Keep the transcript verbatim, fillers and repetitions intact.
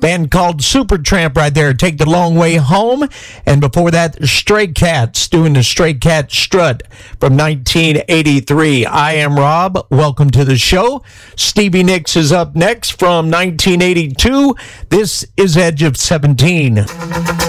Band called Supertramp right there. Take the Long Way Home. And before that, Stray Cats doing the Stray Cat Strut from nineteen eighty-three. I am Rob. Welcome to the show. Stevie Nicks is up next from nineteen eighty-two. This is Edge of seventeen.